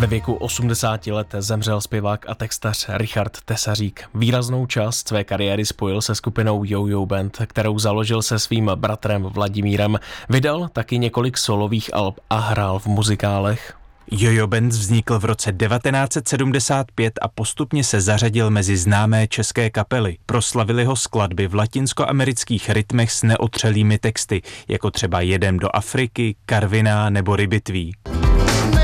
Ve věku 80 let zemřel zpěvák a textař Richard Tesařík. Výraznou část své kariéry spojil se skupinou Yo-Yo Band, kterou založil se svým bratrem Vladimírem. Vydal taky několik solových alb a hrál v muzikálech. Yo-Yo Band vznikl v roce 1975 a postupně se zařadil mezi známé české kapely. Proslavili ho skladby v latinskoamerických rytmech s neotřelými texty, jako třeba Jedem do Afriky, Karviná nebo Rybitví.